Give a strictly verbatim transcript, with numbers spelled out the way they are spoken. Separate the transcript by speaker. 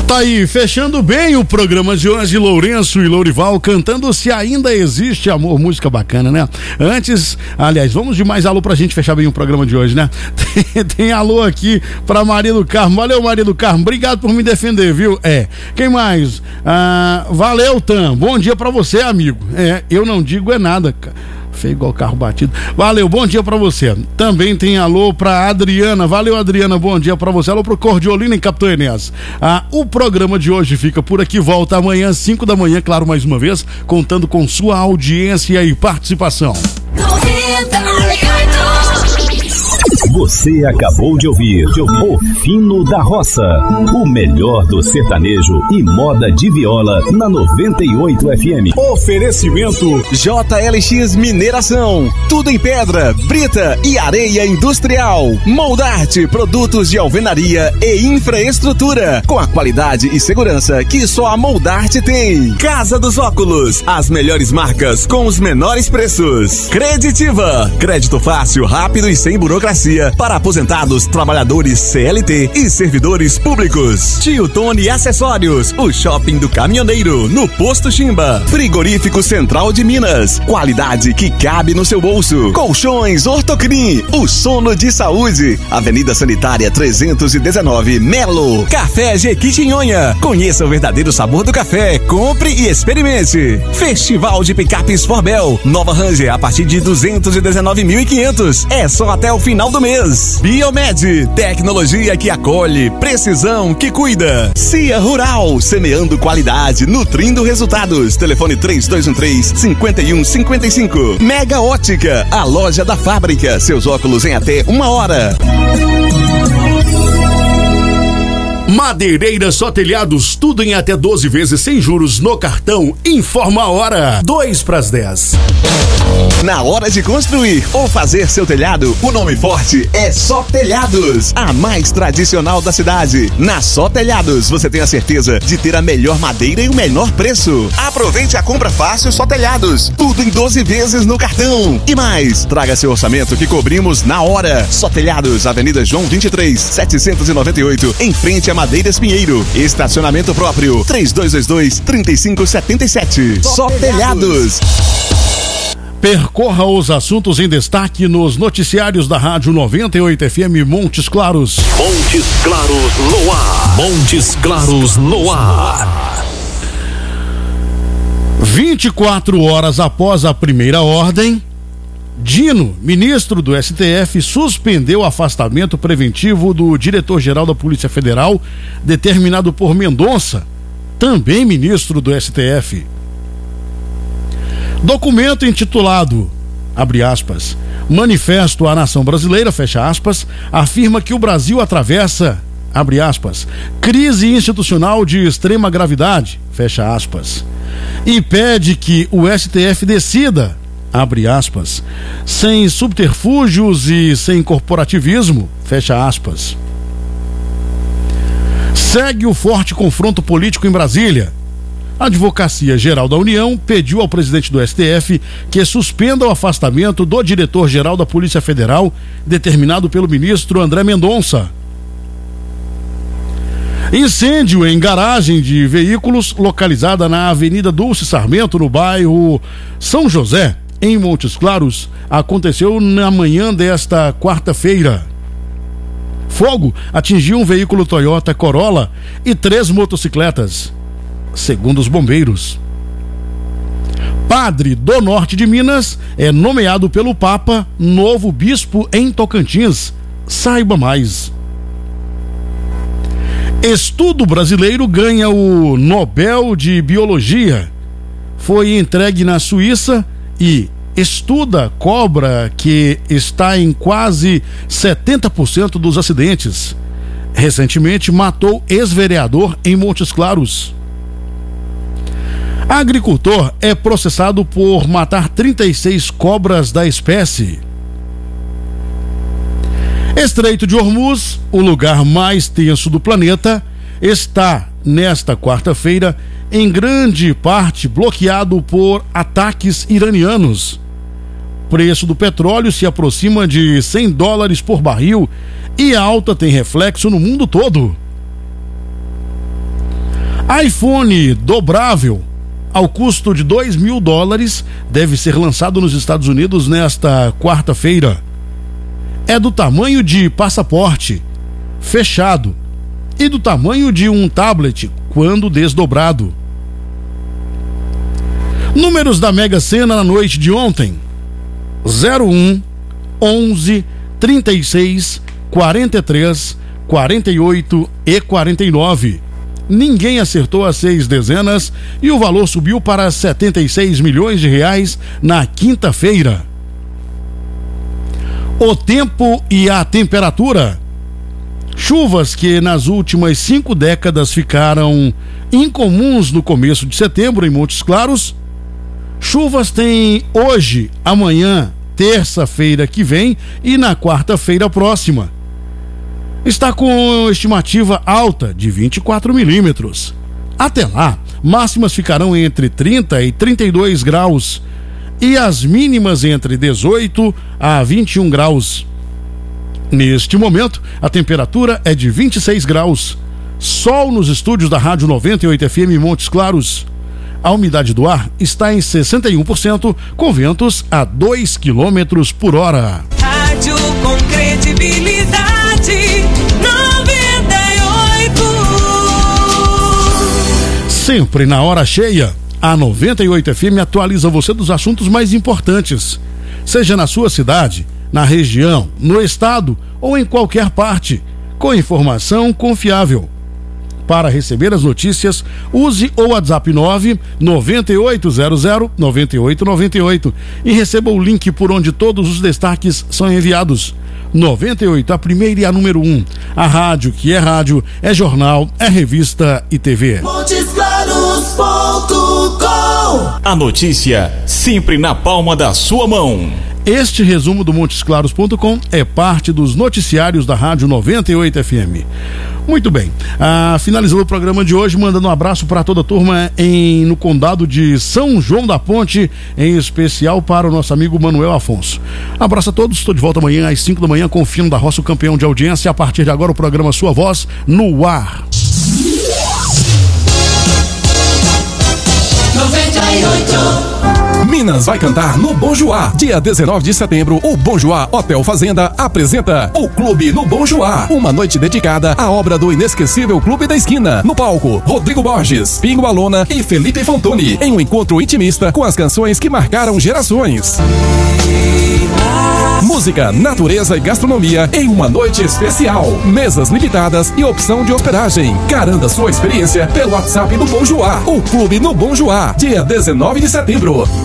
Speaker 1: Tá aí, fechando bem o programa de hoje, Lourenço e Lourival cantando Se Ainda Existe Amor, música bacana, né? Antes, aliás, vamos de mais alô pra gente fechar bem o programa de hoje, né? Tem, tem alô aqui pra Maria do Carmo, valeu Maria do Carmo, obrigado por me defender, viu? É, quem mais? Ah, valeu Tam, bom dia pra você, amigo. É, eu não digo é nada, cara. Feio igual carro batido. Valeu, bom dia pra você. Também tem alô pra Adriana. Valeu, Adriana, bom dia pra você. Alô pro Cordiolina em Capitão Enéas. Ah, o programa de hoje fica por aqui. Volta amanhã, cinco da manhã, claro, mais uma vez, contando com sua audiência e participação.
Speaker 2: Você acabou de ouvir O Fino da Roça, o melhor do sertanejo e moda de viola na noventa e oito F M.
Speaker 3: Oferecimento J L X Mineração, tudo em pedra, brita e areia industrial. Moldarte, produtos de alvenaria e infraestrutura, com a qualidade e segurança que só a Moldarte tem. Casa dos Óculos, as melhores marcas com os menores preços. Creditiva, crédito fácil, rápido e sem burocracia para aposentados, trabalhadores C L T e servidores públicos. Tio Tony Acessórios, o shopping do caminhoneiro, no Posto Chimba. Frigorífico Central de Minas, qualidade que cabe no seu bolso. Colchões Ortocrim, o sono de saúde. Avenida Sanitária trezentos e dezenove, Melo. Café Jequitinhonha, conheça o verdadeiro sabor do café, compre e experimente. Festival de Picapes Forbel, Nova Ranger a partir de duzentos e dezenove mil e quinhentos, é só até o final do mês. Biomed, tecnologia que acolhe, precisão que cuida. Cia Rural, semeando qualidade, nutrindo resultados. Telefone três dois um três, cinco um cinco cinco. Mega Ótica, a loja da fábrica. Seus óculos em até uma hora.
Speaker 1: Madeireira Só Telhados, tudo em até doze vezes sem juros no cartão. Informa a hora, dois para as dez.
Speaker 3: Na hora de construir ou fazer seu telhado, o nome forte é Só Telhados, a mais tradicional da cidade. Na Só Telhados, você tem a certeza de ter a melhor madeira e o menor preço. Aproveite a compra fácil Só Telhados, tudo em doze vezes no cartão. E mais, traga seu orçamento que cobrimos na hora. Só Telhados, Avenida João vinte e três, setecentos e noventa e oito, em frente a Madeiras Pinheiro. Estacionamento próprio, três dois dois dois, três cinco sete sete. Só Telhados.
Speaker 1: Percorra os assuntos em destaque nos noticiários da Rádio noventa e oito F M Montes Claros.
Speaker 2: Montes Claros no ar. Montes Claros no ar.
Speaker 1: vinte e quatro horas após a primeira ordem, Dino, ministro do S T F, suspendeu o afastamento preventivo do diretor-geral da Polícia Federal, determinado por Mendonça, também ministro do S T F. Documento intitulado, abre aspas, Manifesto à Nação Brasileira, fecha aspas, afirma que o Brasil atravessa, abre aspas, crise institucional de extrema gravidade, fecha aspas, e pede que o S T F decida, abre aspas, sem subterfúgios e sem corporativismo, fecha aspas. Segue o forte confronto político em Brasília. A Advocacia Geral da União pediu ao presidente do S T F que suspenda o afastamento do diretor-geral da Polícia Federal, determinado pelo ministro André Mendonça. Incêndio em garagem de veículos localizada na Avenida Dulce Sarmento, no bairro São José, em Montes Claros, aconteceu na manhã desta quarta-feira. Fogo atingiu um veículo Toyota Corolla e três motocicletas, segundo os bombeiros. Padre do Norte de Minas é nomeado pelo Papa novo bispo em Tocantins. Saiba mais. Estudo brasileiro ganha o Nobel de Biologia. Foi entregue na Suíça e estuda cobra que está em quase setenta por cento dos acidentes. Recentemente matou ex-vereador em Montes Claros. Agricultor é processado por matar trinta e seis cobras da espécie. Estreito de Hormuz, o lugar mais tenso do planeta, está, nesta quarta-feira, em grande parte bloqueado por ataques iranianos. Preço do petróleo se aproxima de cem dólares por barril e a alta tem reflexo no mundo todo. iPhone dobrável ao custo de dois mil dólares deve ser lançado nos Estados Unidos nesta quarta-feira. É do tamanho de passaporte, fechado, e do tamanho de um tablet quando desdobrado. Números da Mega Sena na noite de ontem: zero um, onze, trinta e seis, quarenta e três, quarenta e oito e quarenta e nove. Ninguém acertou as seis dezenas e o valor subiu para setenta e seis milhões de reais na quinta-feira. O tempo e a temperatura. Chuvas que nas últimas cinco décadas ficaram incomuns no começo de setembro em Montes Claros. Chuvas tem hoje, amanhã, terça-feira que vem e na quarta-feira próxima. Está com estimativa alta de vinte e quatro milímetros. Até lá, máximas ficarão entre trinta e trinta e dois graus e as mínimas entre dezoito a vinte e um graus. Neste momento, a temperatura é de vinte e seis graus. Sol nos estúdios da Rádio noventa e oito F M Montes Claros. A umidade do ar está em sessenta e um por cento, com ventos a dois quilômetros por hora.
Speaker 4: Rádio com credibilidade. noventa e oito.
Speaker 1: Sempre na hora cheia, a noventa e oito F M atualiza você dos assuntos mais importantes, seja na sua cidade, na região, no estado ou em qualquer parte, com informação confiável. Para receber as notícias, use o WhatsApp nove nove oito zero zero nove oito nove oito e receba o link por onde todos os destaques são enviados. noventa e oito, a primeira e a número um. A rádio que é rádio, é jornal, é revista e T V.
Speaker 4: Montes Claros ponto com.
Speaker 3: A notícia sempre na palma da sua mão.
Speaker 1: Este resumo do Montes Claros ponto com é parte dos noticiários da Rádio noventa e oito F M. Muito bem, ah, finalizando o programa de hoje, mandando um abraço para toda a turma em, no condado de São João da Ponte, em especial para o nosso amigo Manuel Afonso. Abraço a todos, estou de volta amanhã às cinco da manhã com o Fino da Roça, o campeão de audiência. A partir de agora o programa Sua Voz no ar.
Speaker 4: noventa e oito.
Speaker 5: Minas vai cantar no Bom Joá. Dia dezenove de setembro, o Bom Joá Hotel Fazenda apresenta o Clube no Bom Joá. Uma noite dedicada à obra do inesquecível Clube da Esquina. No palco, Rodrigo Borges, Pingo Alona e Felipe Fontoni. Em um encontro intimista com as canções que marcaram gerações. Música, natureza e gastronomia em uma noite especial. Mesas limitadas e opção de hospedagem. Garanta sua experiência pelo WhatsApp do Bom Joá. O Clube no Bom Joá. Dia dezenove de setembro.